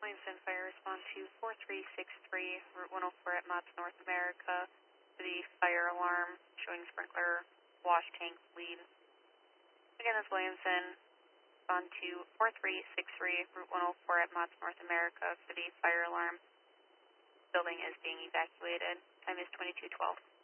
Williamson Fire, respond to 4363, Route 104 at Mott's North America for the fire alarm showing sprinkler wash tank lead. Again, that's Williamson. Respond to 4363, Route 104 at Mott's North America for the fire alarm. Building is being evacuated. Time is 2212.